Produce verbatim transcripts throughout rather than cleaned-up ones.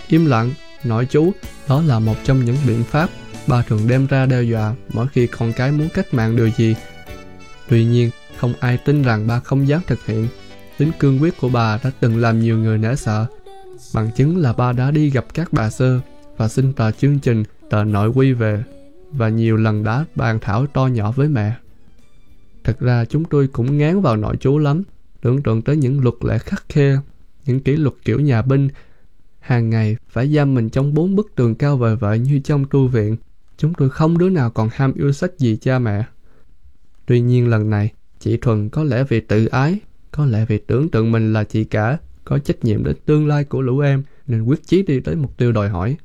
Im lặng, nội chú, đó là một trong những biện pháp ba thường đem ra đe dọa mỗi khi con cái muốn cách mạng điều gì. Tuy nhiên, không ai tin rằng ba không dám thực hiện. Tính cương quyết của bà đã từng làm nhiều người nể sợ. Bằng chứng là ba đã đi gặp các bà sơ và xin tờ chương trình, tờ nội quy về, và nhiều lần đã bàn thảo to nhỏ với mẹ. Thật ra chúng tôi cũng ngán vào nội chú lắm, tưởng tượng tới những luật lệ khắt khe, những kỷ luật kiểu nhà binh, hàng ngày phải giam mình trong bốn bức tường cao vời vợi như trong tu viện. Chúng tôi không đứa nào còn ham yêu sách gì cha mẹ. Tuy nhiên lần này, chị Thuần có lẽ vì tự ái, có lẽ vì tưởng tượng mình là chị cả, có trách nhiệm đến tương lai của lũ em, nên quyết chí đi tới mục tiêu đòi hỏi.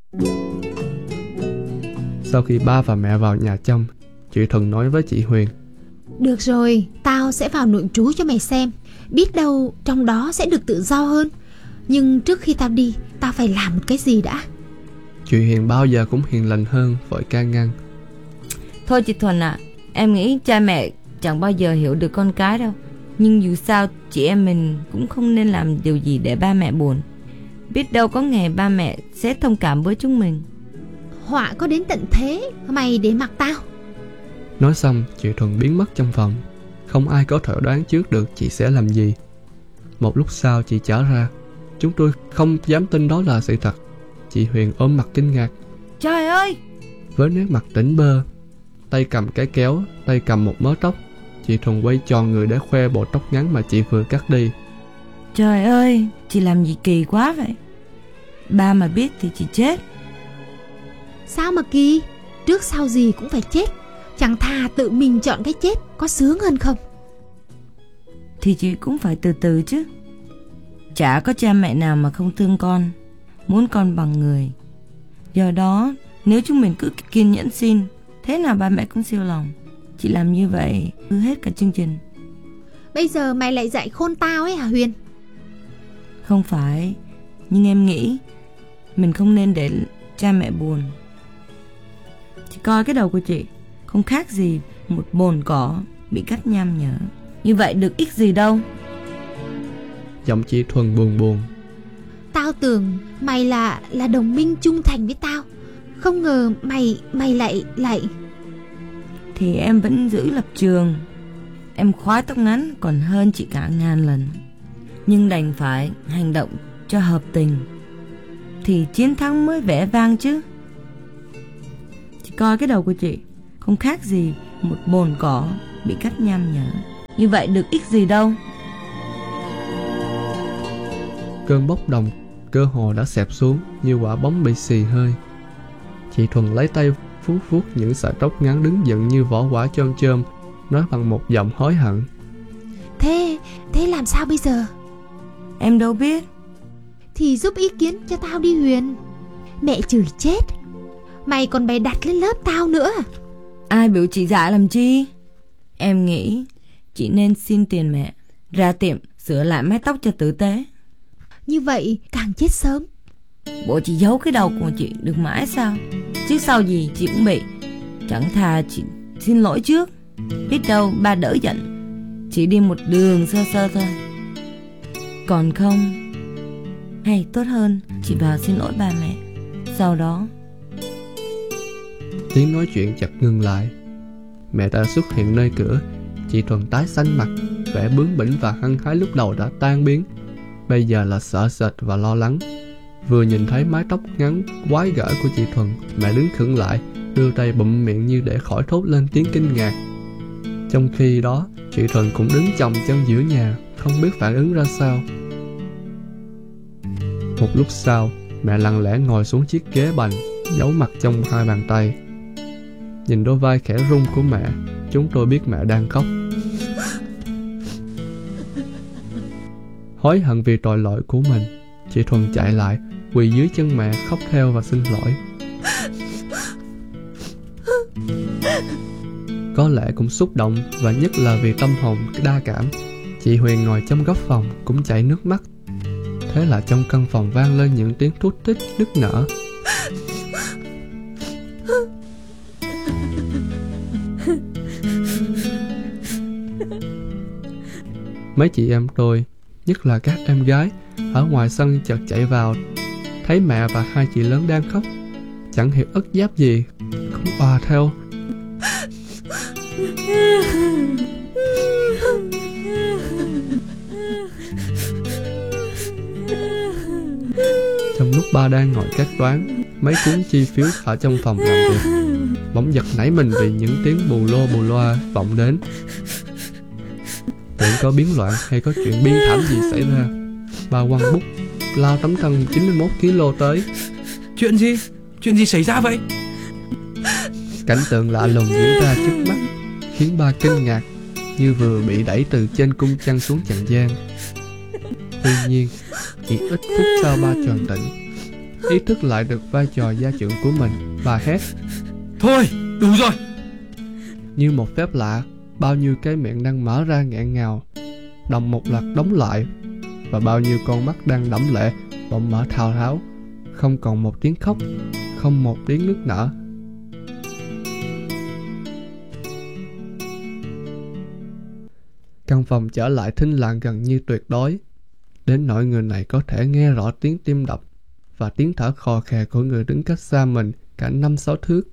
Sau khi ba và mẹ vào nhà trong, chị Thuần nói với chị Huyền: Được rồi, tao sẽ vào nội trú cho mày xem. Biết đâu trong đó sẽ được tự do hơn. Nhưng trước khi tao đi, tao phải làm một cái gì đã. Chị Huyền bao giờ cũng hiền lành hơn, vội can ngăn: Thôi chị Thuần ạ, à, em nghĩ cha mẹ chẳng bao giờ hiểu được con cái đâu. Nhưng dù sao chị em mình cũng không nên làm điều gì để ba mẹ buồn. Biết đâu có ngày ba mẹ sẽ thông cảm với chúng mình. Họa có đến tận thế, mày để mặc tao. Nói xong, chị Thuần biến mất trong phòng. Không ai có thể đoán trước được chị sẽ làm gì. Một lúc sau chị trở ra. Chúng tôi không dám tin đó là sự thật. Chị Huyền ôm mặt kinh ngạc: Trời ơi! Với nét mặt tỉnh bơ, tay cầm cái kéo, tay cầm một mớ tóc, chị Thuần quay tròn người để khoe bộ tóc ngắn mà chị vừa cắt đi. Trời ơi, chị làm gì kỳ quá vậy? Ba mà biết thì chị chết. Sao mà kỳ? Trước sau gì cũng phải chết. Chẳng thà tự mình chọn cái chết, có sướng hơn không? Thì chị cũng phải từ từ chứ. Chả có cha mẹ nào mà không thương con, muốn con bằng người. Do đó, nếu chúng mình cứ kiên nhẫn xin, thế nào ba mẹ cũng siêu lòng. Chị làm như vậy hư hết cả chương trình. Bây giờ mày lại dạy khôn tao ấy hả Huyền? Không phải, nhưng em nghĩ mình không nên để cha mẹ buồn. Chị coi cái đầu của chị, không khác gì một bồn cỏ bị cắt nham nhở. Như vậy được ích gì đâu. Giọng chị Thuần buồn buồn: Tao tưởng mày là là đồng minh trung thành với tao. Không ngờ mày mày lại lại Thì em vẫn giữ lập trường. Em khoái tóc ngắn còn hơn chị cả ngàn lần. Nhưng đành phải hành động cho hợp tình, thì chiến thắng mới vẻ vang chứ. Chị coi cái đầu của chị, không khác gì một bồn cỏ bị cắt nham nhở. Như vậy được ích gì đâu. Cơn bốc đồng cơ hồ đã xẹp xuống như quả bóng bị xì hơi. Chị Thuần lấy tay vuốt vuốt những sợi tóc ngắn đứng dựng như vỏ quả chôm chôm, nói bằng một giọng hối hận: Thế, thế làm sao bây giờ? Em đâu biết. Thì giúp ý kiến cho tao đi Huyền. Mẹ chửi chết. Mày còn bày đặt lên lớp tao nữa. Ai biểu chị dạy làm chi? Em nghĩ chị nên xin tiền mẹ, ra tiệm sửa lại mái tóc cho tử tế. Như vậy càng chết sớm. Bộ chị giấu cái đầu của chị được mãi sao? Chứ sau gì chị cũng bị. Chẳng thà chị xin lỗi trước. Biết đâu ba đỡ giận, chỉ đi một đường sơ sơ thôi. Còn không, hay tốt hơn chị vào xin lỗi ba mẹ. Sau đó tiếng nói chuyện chợt ngừng lại. Mẹ đã xuất hiện nơi cửa. Chị Thuần tái xanh mặt, vẻ bướng bỉnh và hăng hái lúc đầu đã tan biến. Bây giờ là sợ sệt và lo lắng. Vừa nhìn thấy mái tóc ngắn quái gở của chị Thuần, mẹ đứng khựng lại, đưa tay bụm miệng như để khỏi thốt lên tiếng kinh ngạc. Trong khi đó, chị Thuần cũng đứng chồng chân giữa nhà, không biết phản ứng ra sao. Một lúc sau, mẹ lặng lẽ ngồi xuống chiếc ghế bành, giấu mặt trong hai bàn tay. Nhìn đôi vai khẽ rung của mẹ, chúng tôi biết mẹ đang khóc. Hối hận vì tội lỗi của mình, chị Thuần chạy lại, quỳ dưới chân mẹ khóc theo và xin lỗi. Có lẽ cũng xúc động, và nhất là vì tâm hồn đa cảm, chị Huyền ngồi trong góc phòng cũng chảy nước mắt. Thế là trong căn phòng vang lên những tiếng thút thít nức nở. Mấy chị em tôi, nhất là các em gái, ở ngoài sân chợt chạy vào, Thấy mẹ và hai chị lớn đang khóc, chẳng hiểu ất giáp gì, cũng òa theo. Trong lúc ba đang ngồi kết toán mấy cuốn chi phiếu ở trong phòng làm việc, bỗng giật nảy mình vì những tiếng bù lô bù loa vọng đến. Tưởng có biến loạn hay có chuyện biên thảm gì xảy ra, ba quăng bút lao tấm thân chín mươi mốt ki lô tới. Chuyện gì? Chuyện gì xảy ra vậy? Cảnh tượng lạ lùng diễn ra trước mắt khiến ba kinh ngạc như vừa bị đẩy từ trên cung trăng xuống trần gian. Tuy nhiên, chỉ ít phút sau ba tròn tỉnh, ý thức lại được vai trò gia trưởng của mình, bà hét: Thôi, đủ rồi! Như một phép lạ, bao nhiêu cái miệng đang mở ra nghẹn ngào đồng một loạt đóng lại, và bao nhiêu con mắt đang đẫm lệ bỗng mở thao tháo, không còn một tiếng khóc, không một tiếng nức nở. Căn phòng trở lại thinh lặng gần như tuyệt đối, đến nỗi người này có thể nghe rõ tiếng tim đập và tiếng thở khò khè của người đứng cách xa mình cả năm sáu thước.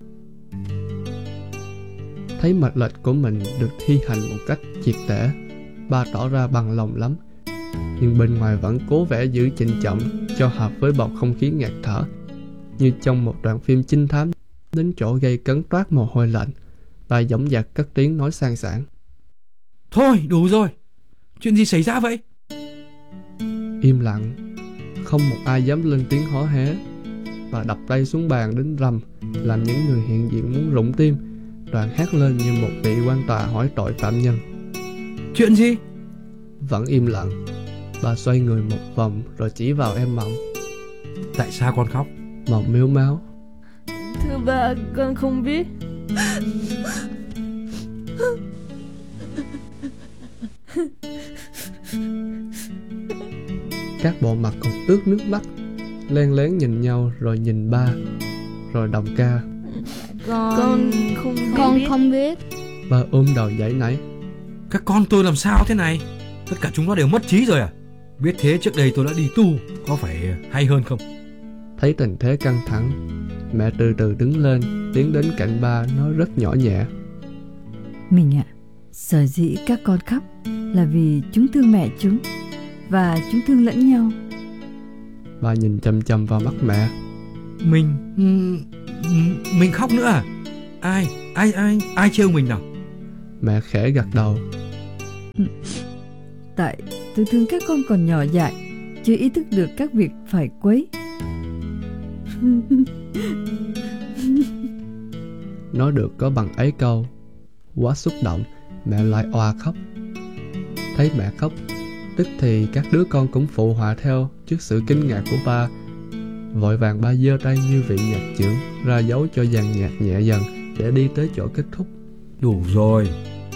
Thấy mệnh lệnh của mình được thi hành một cách triệt để, ba tỏ ra bằng lòng lắm, nhưng bên ngoài vẫn cố vẻ giữ trịnh trọng cho hợp với bầu không khí ngạt thở, như trong một đoạn phim trinh thám. Đến chỗ gây cấn toát mồ hôi lạnh, ba dõng dạc cất tiếng nói sang sảng: Thôi, đủ rồi! Chuyện gì xảy ra vậy? Im lặng, không một ai dám lên tiếng hó hé. Bà đập tay xuống bàn đến rầm, làm những người hiện diện muốn rụng tim, đoạn hét lên như một vị quan tòa hỏi tội phạm nhân. Chuyện gì? Vẫn im lặng. Bà xoay người một vòng rồi chỉ vào em Mộng. Tại sao con khóc? Mộng mếu máo: Thưa ba, con không biết. Các bộ mặt còn ướt nước mắt, len lén nhìn nhau rồi nhìn ba, rồi đồng ca: Con, con không Con biết. không biết. Ba ôm đầu giãy nảy: Các con tôi làm sao thế này? Tất cả chúng nó đều mất trí rồi à? Biết thế trước đây tôi đã đi tu, có phải hay hơn không? Thấy tình thế căng thẳng, mẹ từ từ đứng lên, tiến đến cạnh ba, nói rất nhỏ nhẹ: Mình ạ, à, sở dĩ các con khóc là vì chúng thương mẹ chúng, và chúng thương lẫn nhau. Ba nhìn chăm chăm vào mắt mẹ: Mình... mình khóc nữa à? Ai, ai, ai, ai trêu mình nào? Mẹ khẽ gật đầu: Tại tôi thương các con còn nhỏ dại, chưa ý thức được các việc phải quấy. Nói được có bằng ấy câu, quá xúc động, mẹ lại òa khóc. Thấy mẹ khóc, tức thì các đứa con cũng phụ họa theo trước sự kinh ngạc của ba. Vội vàng ba giơ tay như vị nhạc trưởng ra dấu cho dàn nhạc nhẹ dần để đi tới chỗ kết thúc. Đủ rồi.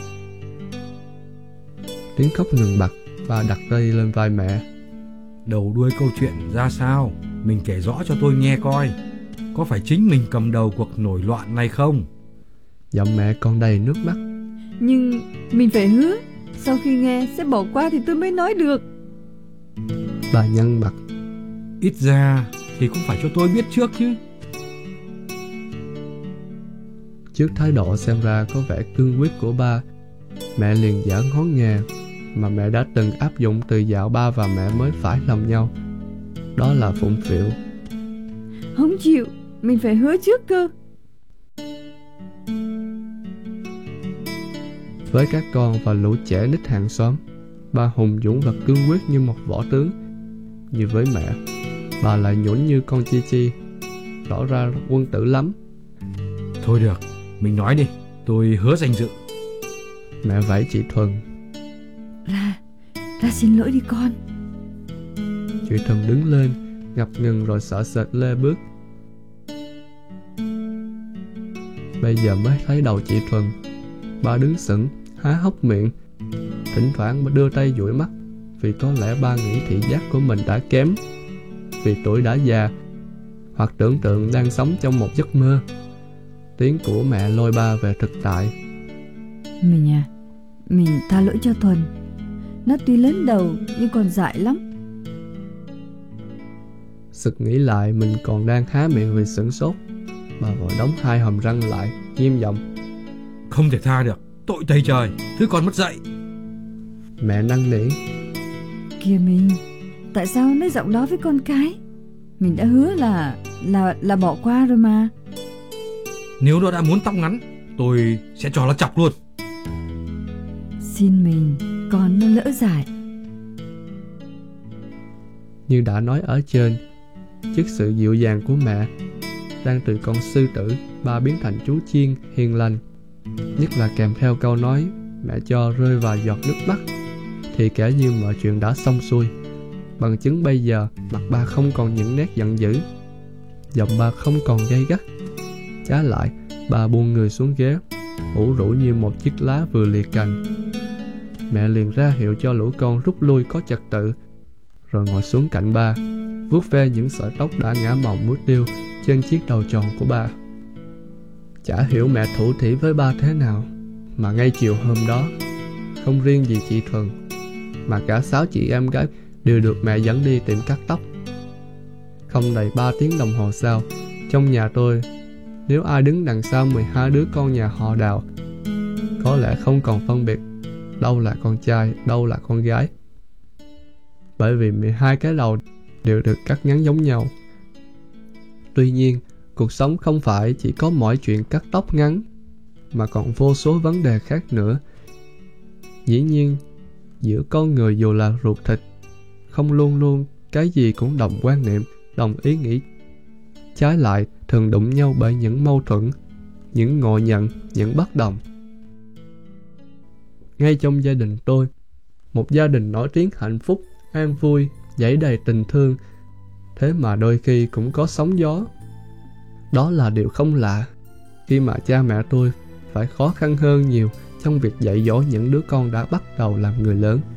Tiếng khóc ngừng bặt, ba đặt tay lên vai mẹ: Đầu đuôi câu chuyện ra sao? Mình kể rõ cho tôi nghe coi. Có phải chính mình cầm đầu cuộc nổi loạn này không? Giọng mẹ còn đầy nước mắt: Nhưng mình phải hứa, sau khi nghe sẽ bỏ qua thì tôi mới nói được. Bà nhăn mặt: Ít ra thì cũng phải cho tôi biết trước chứ. Trước thái độ xem ra có vẻ cương quyết của ba, mẹ liền dở ngón nghề mà mẹ đã từng áp dụng từ dạo ba và mẹ mới phải lòng nhau. Đó là phụng phịu. Không chịu, mình phải hứa trước cơ. Với các con và lũ trẻ nít hàng xóm, ba hùng dũng và cương quyết như một võ tướng. Như với mẹ, bà lại nhũn như con Chi Chi, tỏ ra quân tử lắm. Thôi được, mình nói đi, tôi hứa danh dự. Mẹ vẫy chị Thuần: Ra, ra xin lỗi đi con. Chị Thuần đứng lên, ngập ngừng rồi sợ sệt lê bước. Bây giờ mới thấy đầu chị Thuần. Ba đứng sững, há hốc miệng, thỉnh thoảng đưa tay dụi mắt, vì có lẽ ba nghĩ thị giác của mình đã kém, vì tuổi đã già, hoặc tưởng tượng đang sống trong một giấc mơ. Tiếng của mẹ lôi ba về thực tại: Mình à, mình tha lỗi cho Thuần. Nó tuy lớn đầu nhưng còn dại lắm. Sực nghĩ lại mình còn đang há miệng vì sửng sốt, bà vội đóng hai hàm răng lại, nghiêm giọng: Không thể tha được, tội tày trời, thứ con mất dạy. Mẹ năn nỉ: Kìa mình, tại sao nói giọng đó với con cái? Mình đã hứa là là là bỏ qua rồi mà. Nếu nó đã muốn tóc ngắn, tôi sẽ cho nó chọc luôn. Xin mình, con nó lỡ dại. Như đã nói ở trên, trước sự dịu dàng của mẹ, đang từ con sư tử, ba biến thành chú chiên hiền lành, nhất là kèm theo câu nói mẹ cho rơi vài giọt nước mắt, thì kể như mọi chuyện đã xong xuôi. Bằng chứng bây giờ mặt ba không còn những nét giận dữ, giọng ba không còn gay gắt. Trái lại, bà buông người xuống ghế, ủ rũ như một chiếc lá vừa lìa cành. Mẹ liền ra hiệu cho lũ con rút lui có trật tự, rồi ngồi xuống cạnh ba, vuốt ve những sợi tóc đã ngả màu muối tiêu trên chiếc đầu tròn của ba. Chả hiểu mẹ thủ thỉ với ba thế nào, mà ngay chiều hôm đó, không riêng gì chị Thuần, mà cả sáu chị em gái đều được mẹ dẫn đi tiệm cắt tóc. Không đầy ba tiếng đồng hồ sau, trong nhà tôi, nếu ai đứng đằng sau mười hai đứa con nhà họ Đào, có lẽ không còn phân biệt đâu là con trai, đâu là con gái. Bởi vì mười hai cái đầu đều được cắt ngắn giống nhau. Tuy nhiên, cuộc sống không phải chỉ có mỗi chuyện cắt tóc ngắn, mà còn vô số vấn đề khác nữa. Dĩ nhiên, giữa con người dù là ruột thịt, không luôn luôn cái gì cũng đồng quan niệm, đồng ý nghĩ. Trái lại, thường đụng nhau bởi những mâu thuẫn, những ngộ nhận, những bất đồng. Ngay trong gia đình tôi, một gia đình nổi tiếng hạnh phúc, an vui, dẫy đầy tình thương, thế mà đôi khi cũng có sóng gió. Đó là điều không lạ khi mà cha mẹ tôi phải khó khăn hơn nhiều trong việc dạy dỗ những đứa con đã bắt đầu làm người lớn.